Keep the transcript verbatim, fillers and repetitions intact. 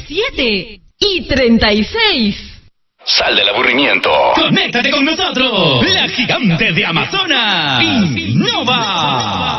siete y treinta y seis. Sal del aburrimiento. Conéctate con nosotros. La gigante de Amazonas. Innova.